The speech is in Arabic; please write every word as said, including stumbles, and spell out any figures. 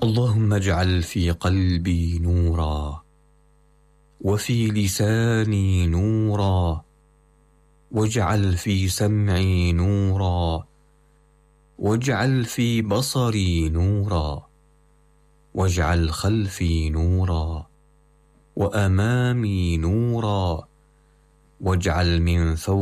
اللهم اجعل في قلبي نورا، وفي لساني نورا، واجعل في سمعي نورا، واجعل في بصري نورا، واجعل خلفي نورا، وأمامي نورا، واجعل من فوقي